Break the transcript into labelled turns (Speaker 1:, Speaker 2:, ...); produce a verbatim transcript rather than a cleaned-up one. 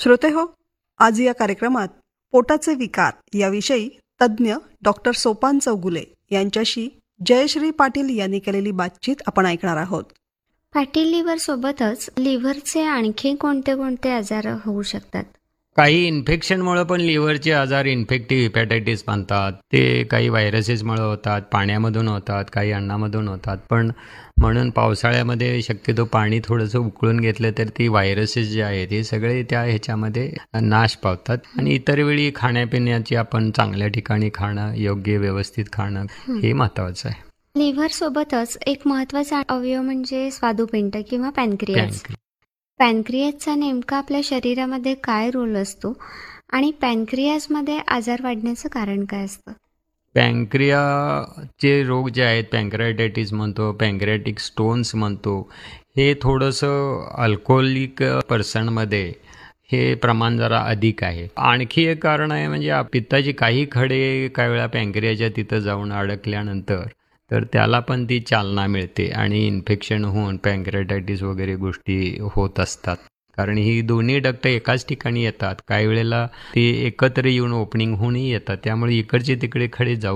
Speaker 1: श्रोते हो, आज या कार्यक्रमात पोटाचे विकार याविषयी तज्ज्ञ डॉक्टर सोपान चौगुले यांच्याशी जयश्री पाटील यांनी केलेली बातचीत आपण ऐकणार आहोत.
Speaker 2: फॅटी लिव्हर सोबतच लिव्हरचे आणखी कोणते कोणते आजार होऊ शकतात?
Speaker 3: काही इन्फेक्शनमुळे पण लिव्हरचे आजार इन्फेक्टिव्ह हिपॅटायटिस म्हणतात. ते काही व्हायरसेसमुळे होतात, पाण्यामधून होतात, काही अन्नामधून होतात. पण म्हणून पावसाळ्यामध्ये शक्यतो पाणी थोडंसं उकळून घेतलं तर ती व्हायरसेस जे आहेत हे सगळे त्या ह्याच्यामध्ये नाश पावतात. आणि इतर वेळी खाण्यापिण्याची आपण चांगल्या ठिकाणी खाणं, योग्य व्यवस्थित खाणं हे महत्त्वाचं आहे.
Speaker 2: लिव्हर सोबतच एक महत्वाचा अवयव म्हणजे स्वादुपिंड किंवा पॅनक्रियाज. पॅनक्रियाजचा नेमका आपल्या शरीरामध्ये काय रोल असतो आणि पॅनक्रियाजमध्ये आजार वाढण्याचं कारण काय असतं?
Speaker 3: पॅनक्रियाचे रोग जे आहेत, पॅनक्रियाटायटिस म्हणतो, पॅनक्रियाटिक स्टोन्स म्हणतो, हे थोडंसं अल्कोहोलिक पर्सनमध्ये हे प्रमाण जरा अधिक आहे. आणखी एक कारण आहे म्हणजे पित्ताची काही खडे काही वेळा पॅनक्रियाच्या तिथं जाऊन अडकल्यानंतर तर त्याला पण ती चालना मिळते आणि इन्फेक्शन होऊन पॅनक्रियाटायटिस वगैरे गोष्टी होत असतात. कारण ही दोन्ही डक्ट एकाच ठिकाणी येतात, काही वेळेला ती एकत्र येऊन ओपनिंग होऊनही येतात, त्यामुळे इकडचे तिकडे खडे जाऊ